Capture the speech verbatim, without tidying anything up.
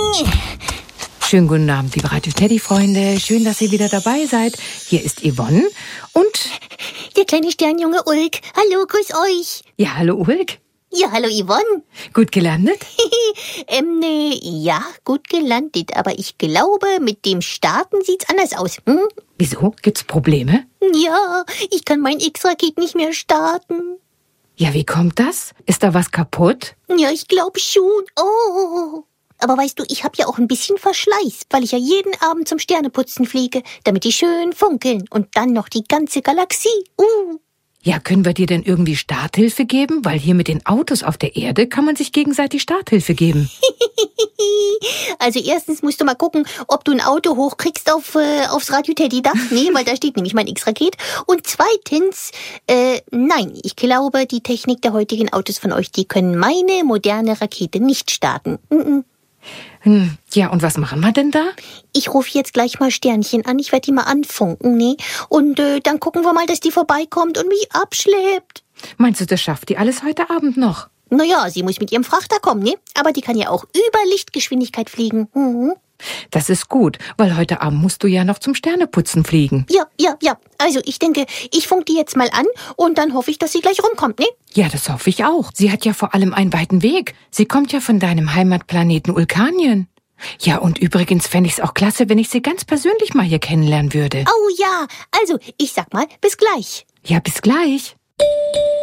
Schönen guten Abend, liebe Radio Teddy-Freunde. Schön, dass ihr wieder dabei seid. Hier ist Yvonne und... der kleine Sternjunge Ulk. Hallo, grüß euch. Ja, hallo Ulk. Ja, hallo Yvonne. Gut gelandet? ähm, ne, ja, gut gelandet. Aber ich glaube, mit dem Starten sieht's anders aus. Hm? Wieso? Gibt's Probleme? Ja, ich kann mein X-Raket nicht mehr starten. Ja, wie kommt das? Ist da was kaputt? Ja, ich glaube schon. Oh. Aber weißt du, ich habe ja auch ein bisschen Verschleiß, weil ich ja jeden Abend zum Sterneputzen fliege, damit die schön funkeln. Und dann noch die ganze Galaxie. Uh. Ja, können wir dir denn irgendwie Starthilfe geben? Weil hier mit den Autos auf der Erde kann man sich gegenseitig Starthilfe geben. Also erstens musst du mal gucken, ob du ein Auto hochkriegst auf, äh, aufs Radio Teddy-Dach. Nee, weil da steht nämlich mein X-Raket. Und zweitens, äh, nein, ich glaube, die Technik der heutigen Autos von euch, die können meine moderne Rakete nicht starten. Mm-mm. Hm, ja, und was machen wir denn da? Ich rufe jetzt gleich mal Sternchen an, ich werde die mal anfunken, ne? Und äh, dann gucken wir mal, dass die vorbeikommt und mich abschleppt. Meinst du, das schafft die alles heute Abend noch? Naja, sie muss mit ihrem Frachter kommen, ne? Aber die kann ja auch über Lichtgeschwindigkeit fliegen. Mhm. Das ist gut, weil heute Abend musst du ja noch zum Sterneputzen fliegen. Ja, ja, ja. Also ich denke, ich funk die jetzt mal an und dann hoffe ich, dass sie gleich rumkommt, ne? Ja, das hoffe ich auch. Sie hat ja vor allem einen weiten Weg. Sie kommt ja von deinem Heimatplaneten Ulkanien. Ja, und übrigens fände ich es auch klasse, wenn ich sie ganz persönlich mal hier kennenlernen würde. Oh ja, also ich sag mal, bis gleich. Ja, bis gleich.